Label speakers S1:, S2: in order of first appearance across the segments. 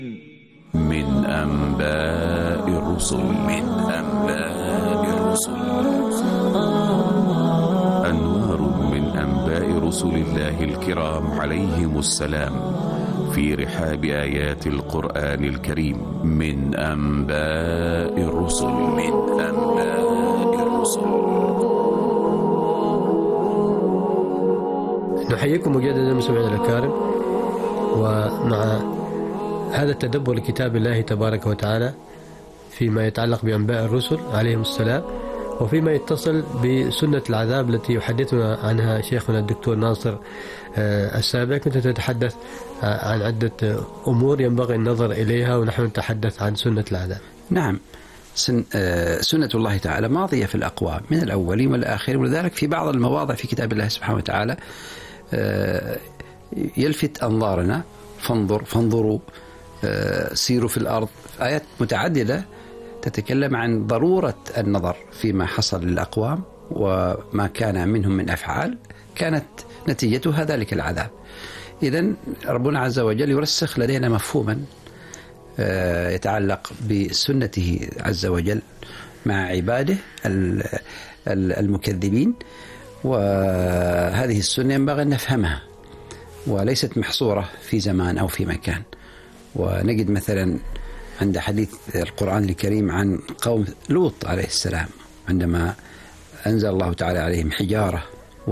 S1: من أنباء الرسل أنوار من أنباء رسل الله الكرام عليهم السلام في رحاب آيات القرآن الكريم. من أنباء الرسل
S2: نحييكم مجددا مستمعينا الأكارم، ومع هذا التدبر لكتاب الله تبارك وتعالى فيما يتعلق بأنباء الرسل عليهم السلام، وفيما يتصل بسنة العذاب التي يحدثنا عنها شيخنا الدكتور ناصر السابع. كنت تتحدث عن عدة أمور ينبغي النظر إليها ونحن نتحدث عن سنة العذاب.
S3: نعم، سنة الله تعالى ماضية في الأقوام من الأولين والآخرين، ولذلك في بعض المواضع في كتاب الله سبحانه وتعالى يلفت أنظارنا فانظروا سيروا في الأرض. آيات متعددة تتكلم عن ضرورة النظر فيما حصل للأقوام وما كان منهم من أفعال كانت نتيجتها ذلك العذاب. إذن ربنا عز وجل يرسخ لدينا مفهوما يتعلق بسنته عز وجل مع عباده المكذبين، وهذه السنة ينبغي أن نفهمها وليست محصورة في زمان أو في مكان. ونجد مثلا عند حديث القرآن الكريم عن قوم لوط عليه السلام عندما أنزل الله تعالى عليهم حجارة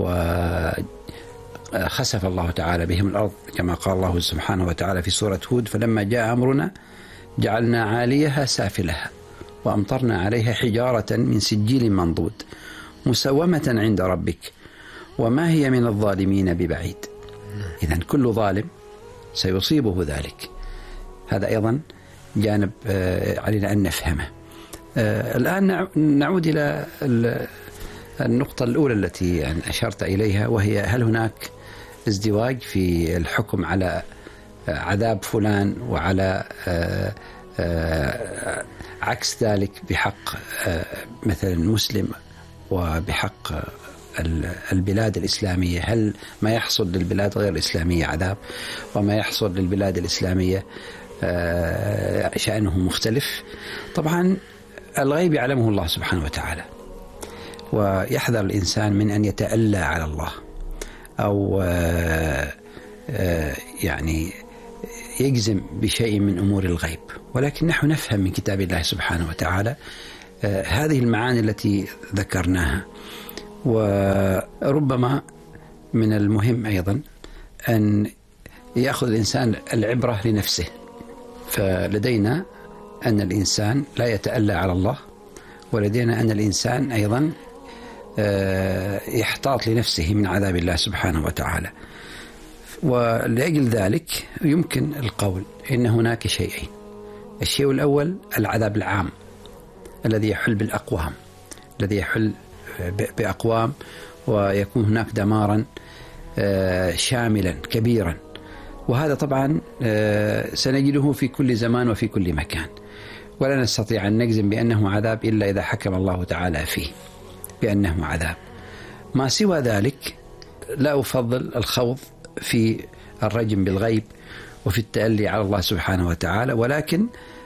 S3: وخسف الله تعالى بهم الأرض، كما قال الله سبحانه وتعالى في سورة هود: فلما جاء أمرنا جعلنا عاليها سافلها وأمطرنا عليها حجارة من سجيل منضود مسومة عند ربك وما هي من الظالمين ببعيد. إذن كل ظالم سيصيبه ذلك. هذا أيضا جانب علينا أن نفهمه. الآن نعود إلى النقطة الأولى التي يعني أشرت إليها، وهي هل هناك ازدواج في الحكم على عذاب فلان وعلى عكس ذلك بحق مثلا مسلم وبحق البلاد الإسلامية؟ هل ما يحصل للبلاد غير الإسلامية عذاب وما يحصل للبلاد الإسلامية شأنه مختلف؟ طبعا الغيب يعلمه الله سبحانه وتعالى، ويحذر الإنسان من أن يتألى على الله أو يعني يجزم بشيء من أمور الغيب. ولكن نحن نفهم من كتاب الله سبحانه وتعالى هذه المعاني التي ذكرناها. وربما من المهم أيضا أن يأخذ الإنسان العبرة لنفسه. فلدينا أن الإنسان لا يتألى على الله، ولدينا أن الإنسان أيضا يحتاط لنفسه من عذاب الله سبحانه وتعالى. ولأجل ذلك يمكن القول إن هناك شيئين: الشيء الأول العذاب العام الذي يحل بالأقوام، الذي يحل بأقوام ويكون هناك دمارا شاملا كبيرا، وهذا طبعا سنجده في كل زمان وفي كل مكان، ولا نستطيع أن نجزم بأنه عذاب إلا إذا حكم الله تعالى فيه بأنه عذاب. ما سوى ذلك لا أفضل الخوض في الرجم بالغيب وفي التألي على الله سبحانه وتعالى، ولكن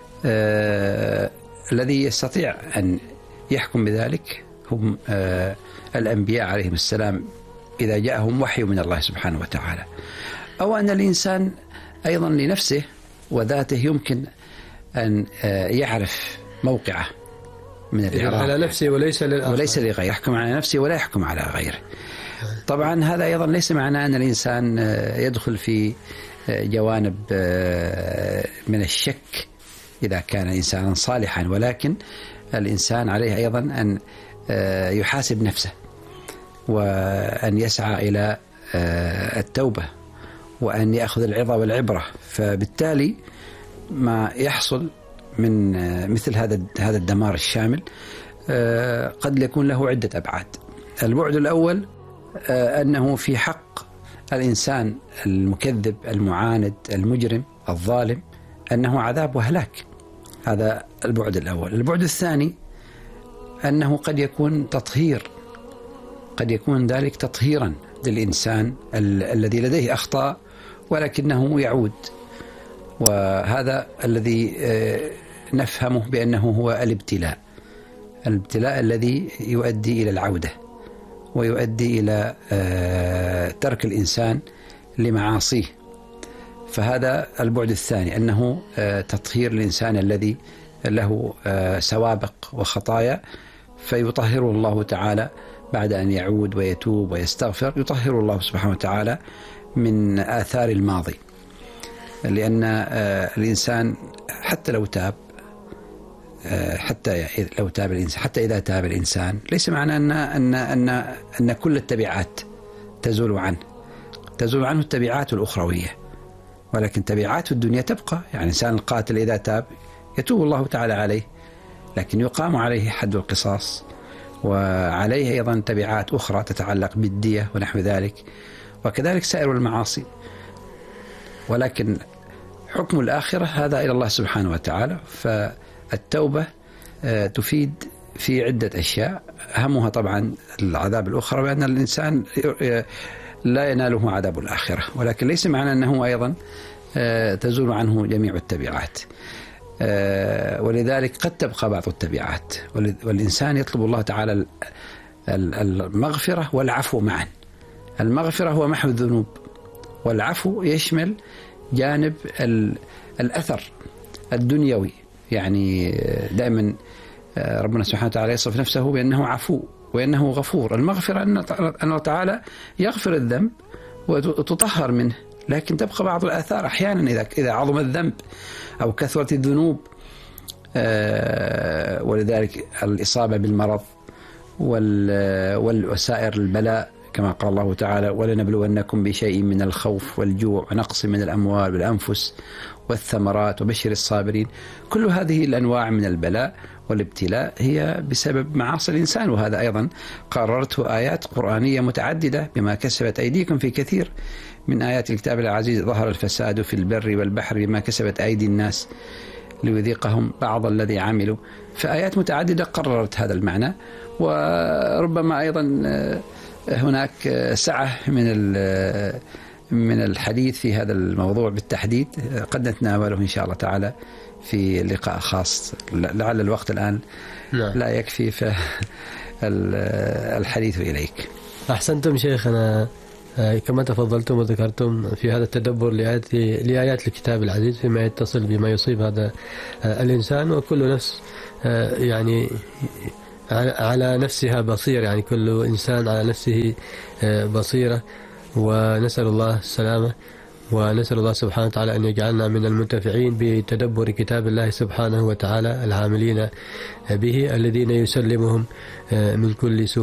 S3: الذي يستطيع أن يحكم بذلك هم الأنبياء عليهم السلام إذا جاءهم وحي من الله سبحانه وتعالى، أو أن الإنسان أيضا لنفسه وذاته يمكن أن يعرف موقعه من الإعراض
S2: على نفسه وليس
S3: لغيره، يحكم على نفسه ولا يحكم على غيره. طبعا هذا أيضا ليس معناه أن الإنسان يدخل في جوانب من الشك إذا كان إنسانا صالحا، ولكن الإنسان عليه أيضا أن يحاسب نفسه وأن يسعى إلى التوبة وأن يأخذ العظة والعبرة. فبالتالي ما يحصل من مثل هذا الدمار الشامل قد يكون له عدة أبعاد. البعد الأول أنه في حق الإنسان المكذب المعاند المجرم الظالم أنه عذاب وهلاك، هذا البعد الأول. البعد الثاني أنه قد يكون تطهير، قد يكون ذلك تطهيرا للإنسان الذي لديه أخطاء ولكنه يعود وهذا الذي نفهمه بأنه هو الابتلاء الذي يؤدي إلى العودة ويؤدي إلى ترك الإنسان لمعاصيه. فهذا البعد الثاني، أنه تطهير الإنسان الذي له سوابق وخطايا، فيطهره الله تعالى بعد أن يعود ويتوب ويستغفر، يطهر الله سبحانه وتعالى من آثار الماضي. لأن الإنسان حتى لو تاب، حتى إذا تاب الإنسان، ليس معنى أن كل التبعات تزول عنه التبعات الأخروية، ولكن تبعات الدنيا تبقى. يعني الإنسان القاتل إذا تاب يتوب الله تعالى عليه، لكن يقام عليه حد القصاص، وعليه أيضا تبعات أخرى تتعلق بالدية ونحو ذلك، وكذلك سائر المعاصي. ولكن حكم الآخرة هذا إلى الله سبحانه وتعالى. فالتوبة تفيد في عدة أشياء، أهمها طبعا العذاب الأخرى، بأن الإنسان لا يناله عذاب الآخرة، ولكن ليس معنى أنه أيضا تزول عنه جميع التبعات. ولذلك قد تبقى بعض التبعات، والإنسان يطلب الله تعالى المغفرة والعفو معا. المغفرة هو محو الذنوب، والعفو يشمل جانب الأثر الدنيوي. يعني دائما ربنا سبحانه وتعالى يصف نفسه بأنه عفو وأنه غفور. المغفرة أن الله تعالى يغفر الذنب وتطهر منه، لكن تبقى بعض الآثار أحيانا إذا عظم الذنب أو كثرت الذنوب. ولذلك الإصابة بالمرض وسائر البلاء، كما قال الله تعالى: ولنبلونكم بشيء من الخوف والجوع ونقص من الأموال والأنفس والثمرات وبشر الصابرين. كل هذه الأنواع من البلاء والابتلاء هي بسبب معاصي الإنسان، وهذا أيضا قررته آيات قرآنية متعددة: بما كسبت أيديكم. في كثير من آيات الكتاب العزيز: ظهر الفساد في البر والبحر بما كسبت أيدي الناس ليذيقهم بعض الذي عملوا. فآيات متعددة قررت هذا المعنى. وربما أيضا هناك سعة من الحديث في هذا الموضوع بالتحديد، قد نتناوله إن شاء الله تعالى في لقاء خاص، لعل الوقت الآن لا يكفي فالحديث إليك.
S2: أحسنتم شيخنا، كما تفضلتم وذكرتم في هذا التدبر لآيات الكتاب العزيز فيما يتصل بما يصيب هذا الإنسان. وكل نفس يعني على نفسها بصير، يعني كل إنسان على نفسه بصيرة. ونسأل الله السلامة، ونسأل الله سبحانه وتعالى أن يجعلنا من المنتفعين بتدبر كتاب الله سبحانه وتعالى، العاملين به، الذين يسلمهم من كل سوء.